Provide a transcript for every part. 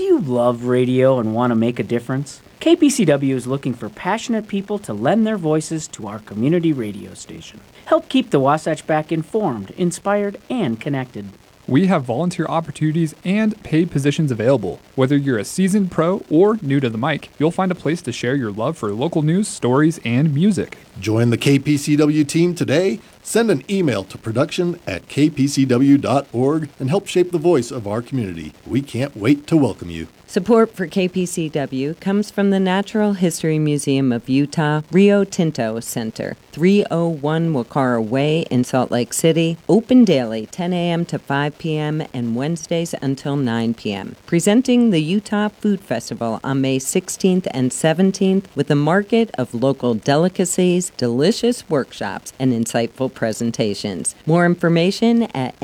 Do you love radio and want to make a difference? KPCW is looking for passionate people to lend their voices to our community radio station. Help keep the Wasatch Back informed, inspired, and connected. We have volunteer opportunities and paid positions available. Whether you're a seasoned pro or new to the mic, you'll find a place to share your love for local news, stories, and music. Join the KPCW team today. Send an email to production@kpcw.org and help shape the voice of our community. We can't wait to welcome you. Support for KPCW comes from the Natural History Museum of Utah Rio Tinto Center, 301 Wakara Way in Salt Lake City, open daily 10 a.m. to 5 p.m. and Wednesdays until 9 p.m. Presenting the Utah Food Festival on May 16th and 17th with a market of local delicacies, delicious workshops, and insightful presentations. More information at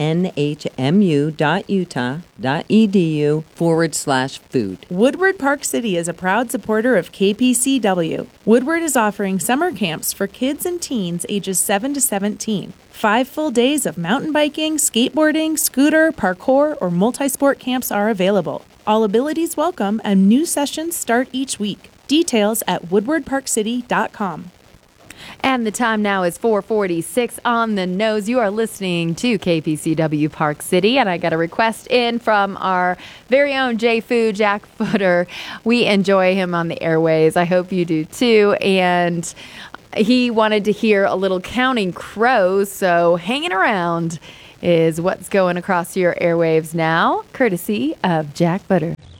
nhmu.utah.edu/food. Woodward Park City is a proud supporter of KPCW. Woodward is offering summer camps for kids and teens ages 7 to 17. 5 full days of mountain biking, skateboarding, scooter, parkour, or multi-sport camps are available. All abilities welcome, and new sessions start each week. Details at woodwardparkcity.com. And the time now is 4:46 on the nose. You are listening to KPCW Park City, and I got a request in from our very own Jack Footer. We enjoy him on the airways. I hope you do too. And he wanted to hear a little Counting Crows, so hanging around is what's going across your airwaves now, courtesy of Jack Footer.